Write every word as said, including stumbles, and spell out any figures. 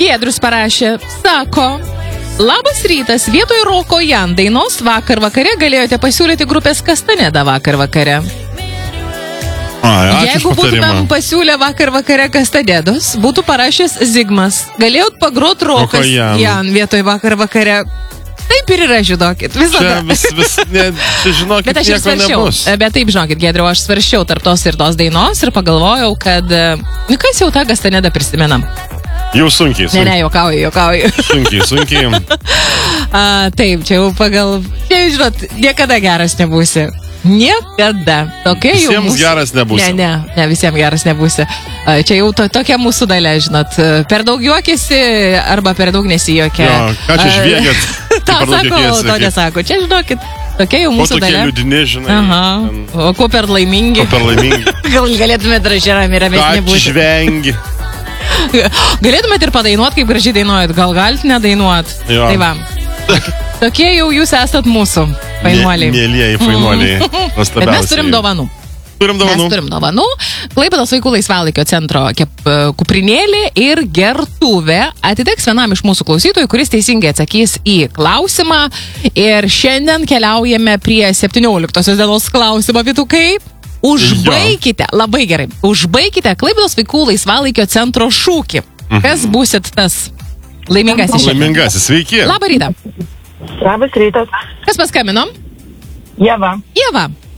Giedrius parašė, sako, labas rytas, vietoj Roko Jan dainos vakar vakare galėjote pasiūlyti grupės Kastaneda vakar vakare. Ai, Jeigu būtumėm pasiūlę vakar vakare Kastanedos, būtų parašęs Zigmas. Galėjot pagrot Rokas Jan. Jan vietoj vakar vakare. Taip ir yra, žinokit, visada. Čia vis, vis, ne, čia žinokit, bet aš ir svaršiau, nebus. Bet taip, žinokit, Giedriau, aš svaršiau tarp tos ir tos dainos ir pagalvojau, kad, nu kas jau tą Kastanedą prisimenam? Jau sunkiai, sunkiai. Ne, ne, juokauju, juokauju. Sunkiai, sunkiai. A, taip, čia jau pagal, čia, žinot, niekada geras nebūsi. Niekada. Tokia jau visiems mūsų... geras nebūsi. Ne, ne, ne, visiems geras nebūsi. A, čia jau to, tokia mūsų dalia, žinot. Per daug juokėsi arba per daug nesijuokia. Jo, ką čia žviegėt? Tau sako, to nesako. Čia, žinokit, tokia jau mūsų dalia. O tokie liūdini, žinai. Aha. O kuo per laimingi? Kuo per laimingi. Gal galėtume dražėram ir ramesnį būti. Ką žvengi. Galėtumėt ir padainuot, kaip gražiai dainuojat. Gal galit nedainuot? Jo. Tai va. Tokie jau jūs esat mūsų fainuoliai. Mėlieji fainuoliai. Bet mes turim dovanų. Turim dovanų. Mes turim dovanų. Klaipėdos vaikų laisvalaikio centro kep, kuprinėlė ir gertuvė atiteks vienam iš mūsų klausytojų, kuris teisingai atsakys į klausimą. Ir šiandien keliaujame prie septynioliktosios dienos klausimo, Vytukai. Užbaikite, jo. Labai gerai, užbaikite Klaipėdos vaikų laisvalaikio centro šūkį. Mhm. Kas būsit tas laimingasis šiandien? Laimingasis, sveiki. Labą rytą. Labas rytas. Kas paskambino? Ieva. Ieva.